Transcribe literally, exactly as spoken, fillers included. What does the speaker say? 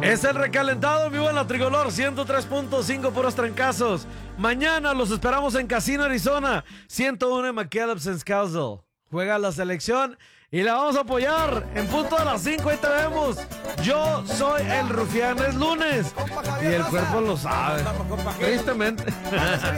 Es el recalentado en vivo en la Tricolor, ciento tres punto cinco puros trancazos. Mañana los esperamos en Casino, Arizona, ciento uno en McKellips en Scoutsville. Juega la selección y la vamos a apoyar en punto a las cinco, ahí te vemos. Yo soy el Rufián, es lunes y el cuerpo lo sabe, tristemente.